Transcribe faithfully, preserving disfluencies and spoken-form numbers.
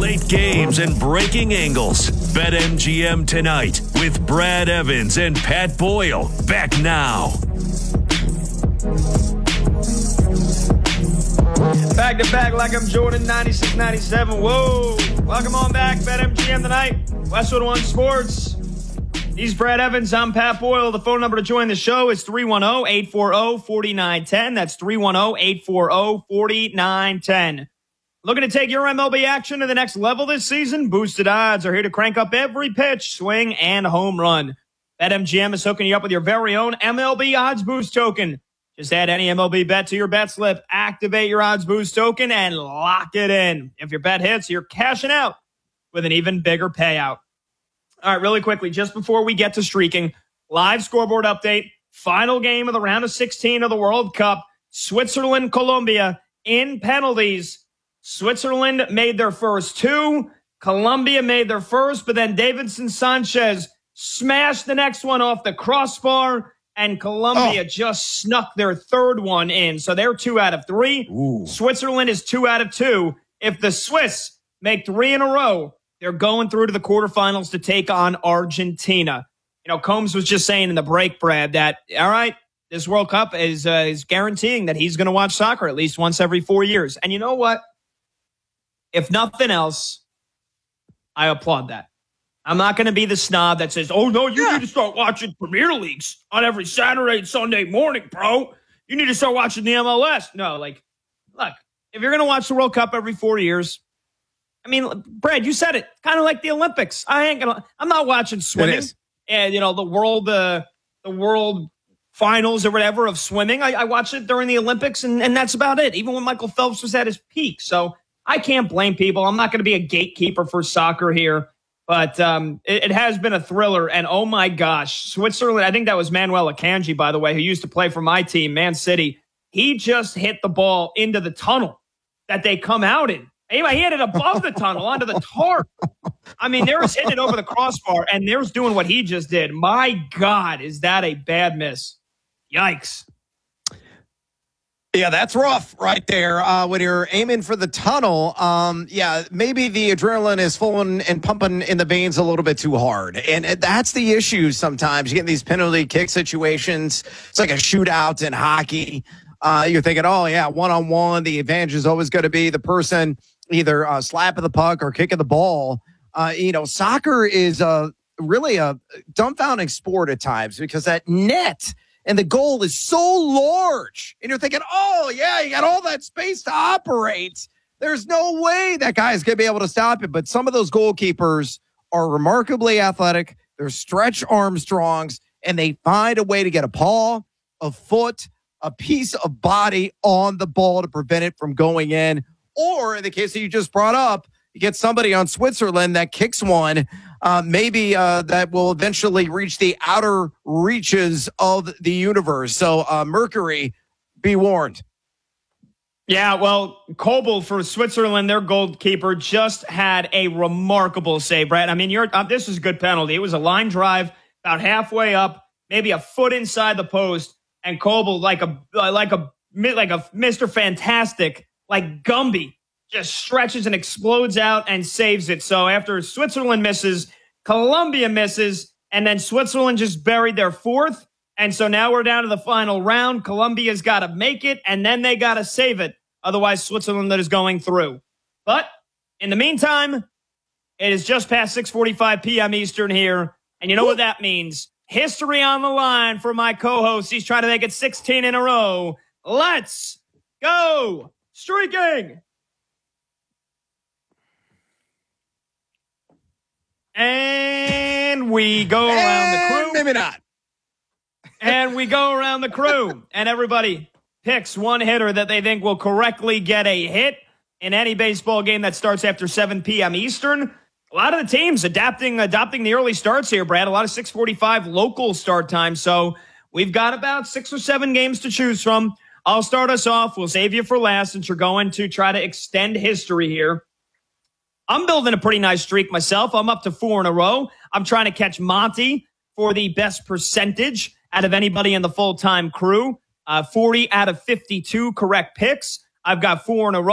late games and breaking angles. BetMGM tonight with Brad Evans and Pat Boyle. Back now. Back to back like I'm Jordan, ninety-six ninety-seven. Whoa. Welcome on back. BetMGM tonight. Westwood One Sports. He's Brad Evans. I'm Pat Boyle. The phone number to join the show is three one zero, eight four zero, four nine one zero. That's three one zero, eight four zero, four nine one zero. Looking to take your M L B action to the next level this season? Boosted Odds are here to crank up every pitch, swing, and home run. BetMGM is hooking you up with your very own M L B Odds Boost token. Just add any M L B bet to your bet slip, activate your Odds Boost token, and lock it in. If your bet hits, you're cashing out with an even bigger payout. All right, really quickly, just before we get to streaking, live scoreboard update, final game of the round of sixteen of the World Cup, Switzerland, Colombia, in penalties. Switzerland made their first two, Colombia made their first, but then Davinson Sanchez smashed the next one off the crossbar, and Colombia oh. just snuck their third one in. So they're two out of three. Ooh. Switzerland is two out of two. If the Swiss make three in a row, they're going through to the quarterfinals to take on Argentina. You know, Combs was just saying in the break, Brad, that, all right, this World Cup is, uh, is guaranteeing that he's going to watch soccer at least once every four years. And you know what? If nothing else, I applaud that. I'm not going to be the snob that says, oh, no, you yeah. need to start watching Premier Leagues on every Saturday and Sunday morning, bro. You need to start watching the M L S. No, like, look, if you're going to watch the World Cup every four years, I mean, Brad, you said it, kind of like the Olympics. I ain't going to, I'm not watching swimming and, you know, the world, uh, the world finals or whatever of swimming. I, I watched it during the Olympics, and, and that's about it, even when Michael Phelps was at his peak. So I can't blame people. I'm not going to be a gatekeeper for soccer here. But um, it, it has been a thriller, and oh my gosh, Switzerland, I think that was Manuel Akanji, by the way, who used to play for my team, Man City. He just hit the ball into the tunnel that they come out in. He hit it above the tunnel onto the tarp. I mean, there's hitting it over the crossbar, and there's doing what he just did. My God, is that a bad miss? Yikes. Yeah, that's rough right there. Uh, when you're aiming for the tunnel, um, yeah, maybe the adrenaline is flowing and pumping in the veins a little bit too hard. And that's the issue sometimes. You get in these penalty kick situations. It's like a shootout in hockey. Uh, you're thinking, oh, yeah, one-on-one, the advantage is always going to be the person either uh, slapping the puck or kicking the ball. Uh, you know, soccer is uh, really a dumbfounding sport at times because that net – and the goal is so large. And you're thinking, oh, yeah, you got all that space to operate. There's no way that guy's going to be able to stop it. But some of those goalkeepers are remarkably athletic. They're Stretch Armstrongs, and they find a way to get a paw, a foot, a piece of body on the ball to prevent it from going in. Or in the case that you just brought up, you get somebody on Switzerland that kicks one, uh, maybe uh, that will eventually reach the outer reaches of the universe. So, uh, Mercury, be warned. Yeah, well, Kobel for Switzerland, their goalkeeper, just had a remarkable save, Brad. I mean, you're uh, this is a good penalty. It was a line drive about halfway up, maybe a foot inside the post, and Kobel, like a like a like a Mister Fantastic, like Gumby, just stretches and explodes out and saves it. So after Switzerland misses, Colombia misses, and then Switzerland just buried their fourth. And so now we're down to the final round. Colombia's got to make it, and then they got to save it. Otherwise, Switzerland is going through. But in the meantime, it is just past six forty-five p.m. Eastern here. And you know what that means? History on the line for my co-host. He's trying to make it sixteen in a row. Let's go streaking. And we go around the crew. Maybe not. And we go around the crew. And everybody picks one hitter that they think will correctly get a hit in any baseball game that starts after seven p.m. Eastern. A lot of the teams adapting, adopting the early starts here, Brad. A lot of six forty-five local start time. So we've got about six or seven games to choose from. I'll start us off. We'll save you for last since you're going to try to extend history here. I'm building a pretty nice streak myself. I'm up to four in a row. I'm trying to catch Monty for the best percentage out of anybody in the full-time crew. Uh, forty out of fifty-two correct picks. I've got four in a row.